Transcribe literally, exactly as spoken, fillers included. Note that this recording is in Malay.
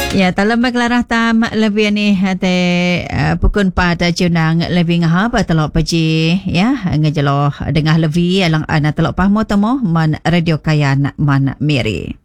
Ya, dalam kelarah tam lebih ni hati uh, pukul empat junang lebih ngah apa telok paji ya ngejelo dengah lebih alang ana telok pahmo temo man radio kayan man miri.